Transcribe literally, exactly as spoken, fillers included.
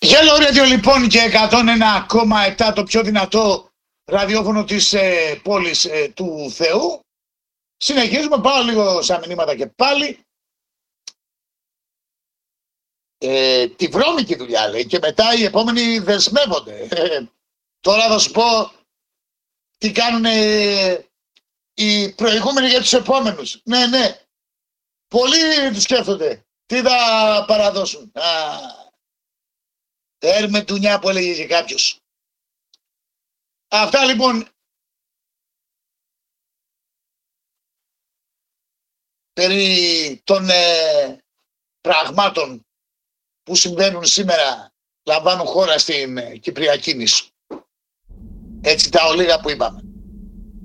Hello Radio λοιπόν και εκατόν ένα κόμμα επτά, το πιο δυνατό ραδιόφωνο της ε, πόλης ε, του Θεού. Συνεχίζουμε, πάω λίγο στα μηνύματα και πάλι. Ε, τη βρώμικη δουλειά λέει και μετά οι επόμενοι δεσμεύονται. Ε, τώρα θα σου πω τι κάνουν ε, οι προηγούμενοι για τους επόμενους. Ναι, ναι. Πολλοί τους σκέφτονται. Τι θα παραδώσουν. Α, έρμε τουνιά που έλεγε και κάποιος. Αυτά λοιπόν. Περί των ε, πραγμάτων που συμβαίνουν σήμερα, λαμβάνουν χώρα στην ε, Κυπριακή νήσο. Έτσι τα ολίγα που είπαμε.